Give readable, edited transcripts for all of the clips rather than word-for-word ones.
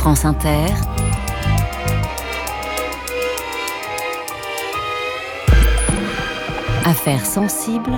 France Inter, Affaires sensibles,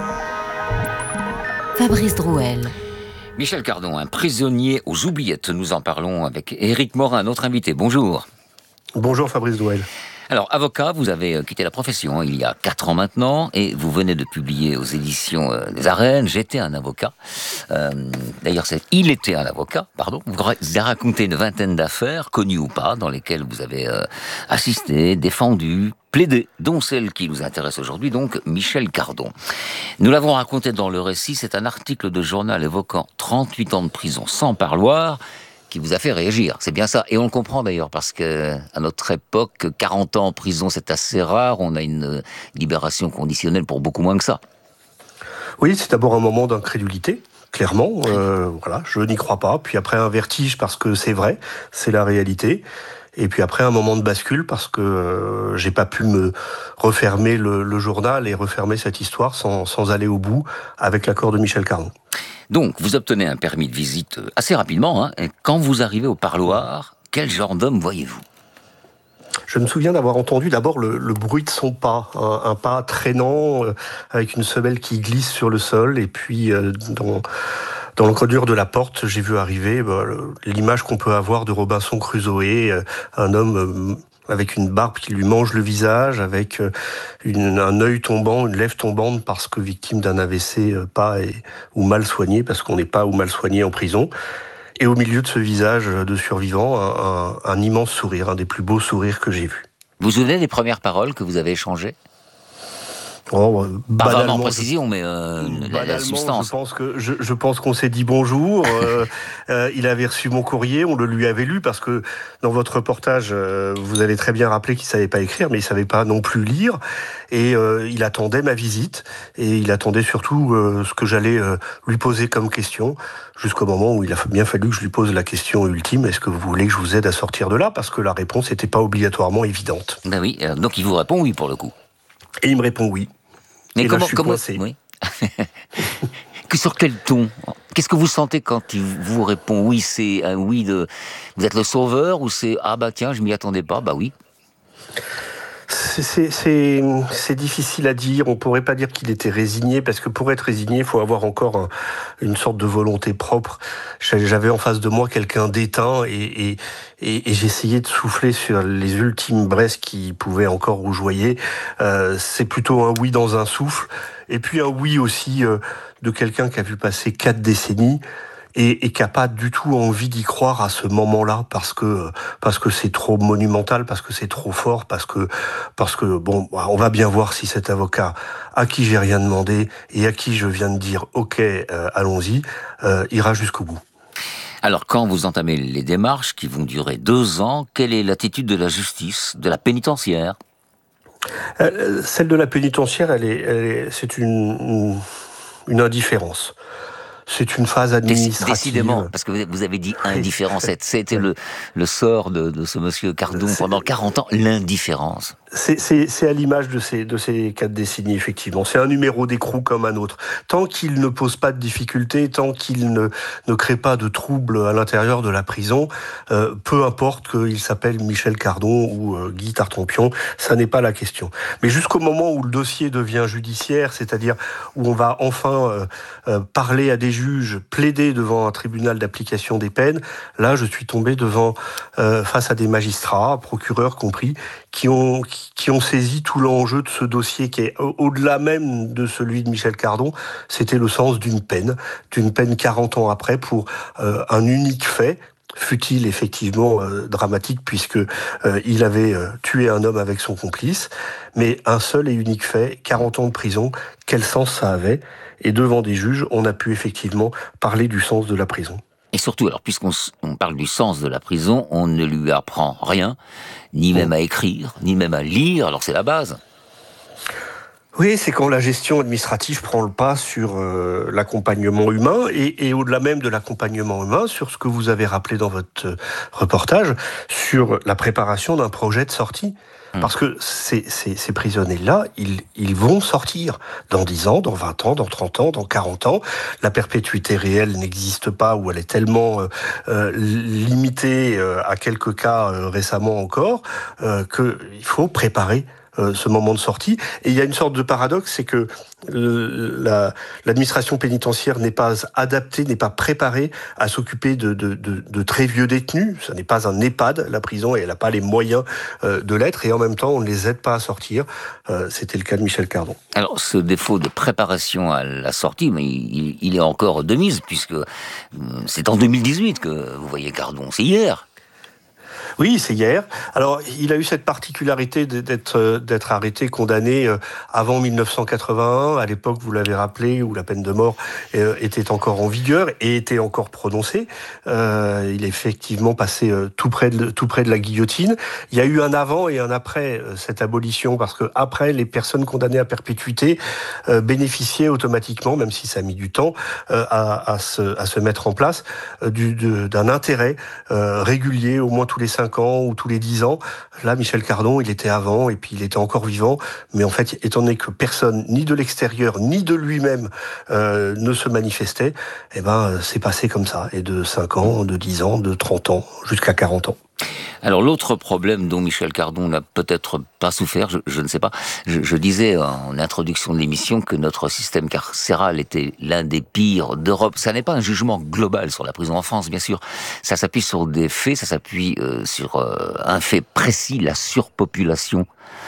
Fabrice Drouel. Michel Cardon, un prisonnier aux oubliettes. Nous en parlons avec Éric Morin, notre invité. Bonjour. Bonjour Fabrice Drouel. Alors, avocat, vous avez quitté la profession il y a 4 ans maintenant et vous venez de publier aux éditions des Arènes « J'étais un avocat ». D'ailleurs, c'est « Il était un avocat », pardon. Vous avez raconté une vingtaine d'affaires, connues ou pas, dans lesquelles vous avez assisté, défendu, plaidé, dont celle qui nous intéresse aujourd'hui, donc Michel Cardon. Nous l'avons raconté dans le récit, c'est un article de journal évoquant 38 ans de prison sans parloir, qui vous a fait réagir, c'est bien ça. Et on le comprend d'ailleurs, parce que à notre époque, 40 ans en prison, c'est assez rare. On a une libération conditionnelle pour beaucoup moins que ça. Oui, c'est d'abord un moment d'incrédulité, clairement. Voilà, je n'y crois pas. Puis après un vertige, parce que c'est vrai, c'est la réalité. Et puis après un moment de bascule, parce que j'ai pas pu me refermer le journal et refermer cette histoire sans aller au bout, avec l'accord de Michel Cardon. Donc, vous obtenez un permis de visite assez rapidement, hein, et quand vous arrivez au parloir, quel genre d'homme voyez-vous ? Je me souviens d'avoir entendu d'abord le bruit de son pas, un pas traînant, avec une semelle qui glisse sur le sol, et puis dans l'encadrure de la porte, j'ai vu arriver l'image qu'on peut avoir de Robinson Crusoe, un homme avec une barbe qui lui mange le visage, avec un œil tombant, une lèvre tombante parce que victime d'un AVC ou mal soigné, parce qu'on n'est pas ou mal soigné en prison. Et au milieu de ce visage de survivant, un immense sourire, un des plus beaux sourires que j'ai vus. Vous vous souvenez des premières paroles que vous avez échangées ? Pas vraiment en précision, mais la substance. Je pense qu'on s'est dit bonjour. Il avait reçu mon courrier, on le lui avait lu, parce que dans votre reportage, vous avez très bien rappelé qu'il savait pas écrire, mais il savait pas non plus lire. Et il attendait ma visite, et il attendait surtout ce que j'allais lui poser comme question, jusqu'au moment où il a bien fallu que je lui pose la question ultime: est-ce que vous voulez que je vous aide à sortir de là ? Parce que la réponse n'était pas obligatoirement évidente. Ben oui, donc il vous répond oui pour le coup. Et il me répond oui. Mais et comment oui. Sur quel ton ? Qu'est-ce que vous sentez quand il vous répond oui ? C'est un oui de vous êtes le sauveur, ou c'est ah bah tiens, je m'y attendais pas, bah oui. C'est difficile à dire. On pourrait pas dire qu'il était résigné, parce que pour être résigné, il faut avoir encore une sorte de volonté propre. J'avais en face de moi quelqu'un d'éteint, et j'essayais de souffler sur les ultimes braises qui pouvaient encore rougeoyer. C'est plutôt un oui dans un souffle, et puis un oui aussi de quelqu'un qui a vu passer 4 décennies. Et qui n'a pas du tout envie d'y croire à ce moment-là, parce que c'est trop monumental, parce que c'est trop fort, parce que bon, on va bien voir si cet avocat à qui j'ai rien demandé et à qui je viens de dire ok, allons-y, ira jusqu'au bout. Alors, quand vous entamez les démarches qui vont durer 2 ans, quelle est l'attitude de la justice, de la pénitentiaire ? Celle de la pénitentiaire, c'est une indifférence. C'est une phase administrative. Décidément, parce que vous avez dit indifférence. C'était le sort de ce monsieur Cardon pendant 40 ans, l'indifférence. C'est à l'image de ces 4 décennies, effectivement. C'est un numéro d'écrou comme un autre. Tant qu'il ne pose pas de difficultés, tant qu'il ne crée pas de troubles à l'intérieur de la prison, peu importe qu'il s'appelle Michel Cardon ou Guy Tartampion, ça n'est pas la question. Mais jusqu'au moment où le dossier devient judiciaire, c'est-à-dire où on va enfin parler à des juges, plaider devant un tribunal d'application des peines, là je suis tombé face à des magistrats, procureurs compris, qui ont saisi tout l'enjeu de ce dossier, qui est au-delà même de celui de Michel Cardon. C'était le sens d'une peine 40 ans après, pour un unique fait, fut-il effectivement dramatique, puisque il avait tué un homme avec son complice, mais un seul et unique fait, 40 ans de prison, quel sens ça avait ? Et devant des juges, on a pu effectivement parler du sens de la prison. Et surtout, alors, puisqu'on parle du sens de la prison, on ne lui apprend rien, ni même à écrire, ni même à lire, alors c'est la base. Oui, c'est quand la gestion administrative prend le pas sur l'accompagnement humain et au-delà même de l'accompagnement humain, sur ce que vous avez rappelé dans votre reportage, sur la préparation d'un projet de sortie. Parce que ces prisonniers-là, ils vont sortir dans 10 ans, dans 20 ans, dans 30 ans, dans 40 ans. La perpétuité réelle n'existe pas ou elle est tellement limitée à quelques cas récemment encore qu'il faut préparer ce moment de sortie. Et il y a une sorte de paradoxe, c'est que l'administration pénitentiaire n'est pas adaptée, n'est pas préparée à s'occuper de très vieux détenus. Ce n'est pas un EHPAD, la prison, et elle n'a pas les moyens de l'être. Et en même temps, on ne les aide pas à sortir. C'était le cas de Michel Cardon. Alors, ce défaut de préparation à la sortie, mais il est encore de mise, puisque c'est en 2018 que vous voyez Cardon. C'est hier. Oui, c'est hier. Alors, il a eu cette particularité d'être arrêté, condamné avant 1981. À l'époque, vous l'avez rappelé, où la peine de mort était encore en vigueur et était encore prononcée. Il est effectivement passé tout près de la guillotine. Il y a eu un avant et un après cette abolition, parce que après, les personnes condamnées à perpétuité bénéficiaient automatiquement, même si ça a mis du temps, à se mettre en place, d'un intérêt régulier, au moins tous les 5 ans ou tous les 10 ans. Là, Michel Cardon, il était avant et puis il était encore vivant. Mais en fait, étant donné que personne, ni de l'extérieur, ni de lui-même, ne se manifestait, eh ben, c'est passé comme ça. Et de 5 ans, de 10 ans, de 30 ans, jusqu'à 40 ans. Alors l'autre problème dont Michel Cardon n'a peut-être pas souffert, je ne sais pas, je disais en introduction de l'émission que notre système carcéral était l'un des pires d'Europe. Ça n'est pas un jugement global sur la prison en France, bien sûr. Ça s'appuie sur des faits, ça s'appuie sur un fait précis, la surpopulation,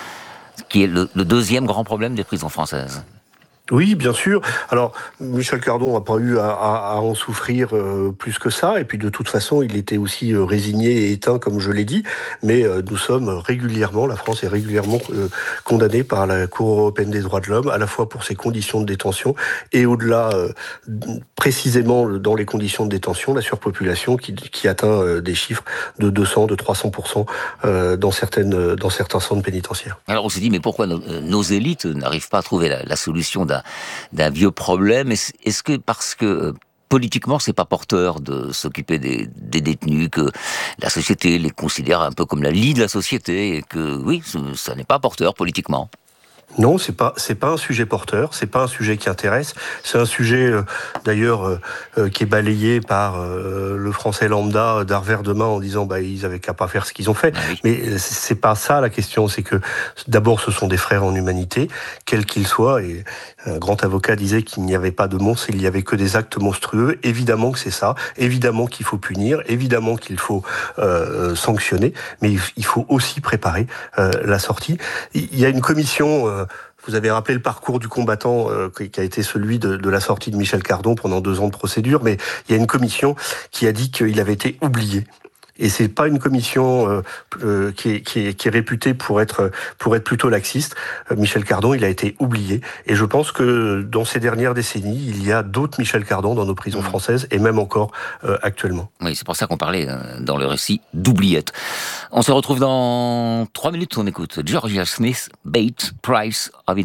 qui est le deuxième grand problème des prisons françaises. Oui, bien sûr. Alors, Michel Cardon n'a pas eu à en souffrir plus que ça. Et puis, de toute façon, il était aussi résigné et éteint, comme je l'ai dit. Mais nous sommes régulièrement, la France est régulièrement condamnée par la Cour européenne des droits de l'homme, à la fois pour ses conditions de détention et au-delà, précisément dans les conditions de détention, la surpopulation qui atteint des chiffres de 200, de 300% dans certains centres pénitentiaires. Alors on s'est dit, mais pourquoi nos élites n'arrivent pas à trouver la solution d'un vieux problème? Est-ce que parce que politiquement c'est pas porteur de s'occuper des détenus, que la société les considère un peu comme la lie de la société, et que oui, ça n'est pas porteur politiquement? Non, c'est pas un sujet porteur, c'est pas un sujet qui intéresse. C'est un sujet d'ailleurs qui est balayé par le français lambda d'un revers de main en disant ils avaient qu'à pas faire ce qu'ils ont fait. Ah oui. Mais c'est pas ça la question. C'est que d'abord ce sont des frères en humanité, quels qu'ils soient. Et un grand avocat disait qu'il n'y avait pas de monstres, il n'y avait que des actes monstrueux. Évidemment que c'est ça. Évidemment qu'il faut punir. Évidemment qu'il faut sanctionner. Mais il faut aussi préparer la sortie. Il y a une commission. Vous avez rappelé le parcours du combattant qui a été celui de la sortie de Michel Cardon pendant 2 ans de procédure, mais il y a une commission qui a dit qu'il avait été oublié. Et c'est pas une commission qui est réputée pour être plutôt laxiste. Michel Cardon, il a été oublié. Et je pense que dans ces dernières décennies, il y a d'autres Michel Cardon dans nos prisons françaises, et même encore actuellement. Oui, c'est pour ça qu'on parlait dans le récit d'oubliette. On se retrouve dans 3 minutes, on écoute Georgia Smith, Bait, Price of